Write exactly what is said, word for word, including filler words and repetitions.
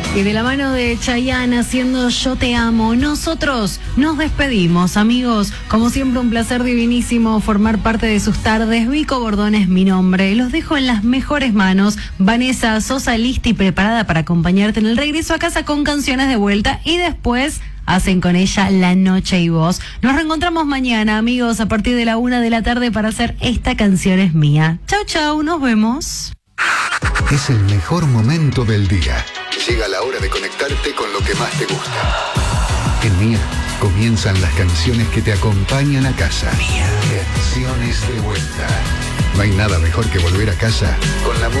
Y de la mano de Chayanne haciendo Yo Te Amo, nosotros nos despedimos, amigos. Como siempre, un placer divinísimo formar parte de sus tardes. Vico Bordón es mi nombre. Los dejo en las mejores manos. Vanessa Sosa lista y preparada para acompañarte en el regreso a casa con canciones de vuelta y después hacen con ella La Noche y Vos. Nos reencontramos mañana, amigos, a partir de la una de la tarde para hacer Esta Canción Es Mía. Chau, chau, nos vemos. Es el mejor momento del día. Llega la hora de conectarte con lo que más te gusta. En Mía comienzan las canciones que te acompañan a casa. Mía. Canciones de vuelta. No hay nada mejor que volver a casa con la música.